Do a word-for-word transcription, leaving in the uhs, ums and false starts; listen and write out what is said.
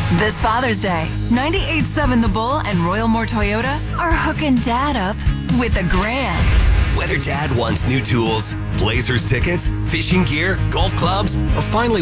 This Father's Day, ninety-eight point seven The Bull and Royal Moore Toyota are hooking Dad up with a grand. Whether Dad wants new tools, Blazers tickets, fishing gear, golf clubs, or finally